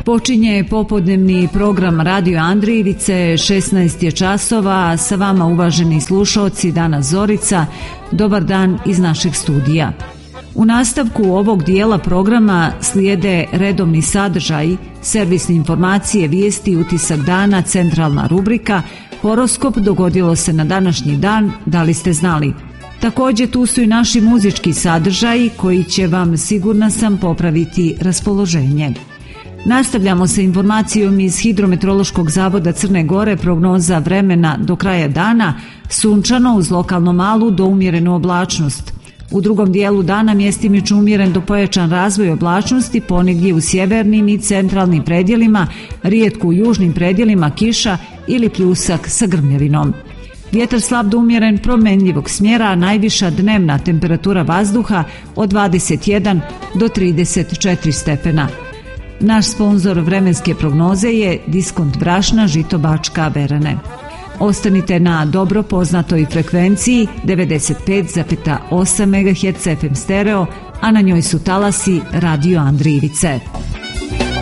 Počinje popodnevni program Radio Andrijevice, 16 je časova, a sa vama uvaženi slušaoci danas Zorica. Dobar dan iz našeg studija. U nastavku ovog dijela programa slijede redovni sadržaj, servisne informacije, vijesti, utisak dana, centralna rubrika, horoskop dogodilo se na današnji dan, da li ste znali. Također tu su i naši muzički sadržaji koji će vam, sigurna sam, popraviti raspoloženje. Nastavljamo sa informacijom iz Hidrometeorološkog zavoda Crne Gore. Prognoza vremena do kraja dana: sunčano uz lokalno malu do umjerenu oblačnost. U drugom dijelu dana mjestimično umjeren do pojačan razvoj oblačnosti, ponegdje u sjevernim i centralnim predjelima, rijetko u južnim predjelima kiša ili pljusak sa grmljavinom. Vjetar slab do umjeren promjenjivog smjera, najviša dnevna temperatura vazduha od 21 do 34 stepena. Naš sponzor vremenske prognoze je Diskont brašna Žito Bačka Berane. Ostanite na dobro poznatoj frekvenciji 95,8 MHz FM stereo, a na njoj su talasi Radio Andrijevice.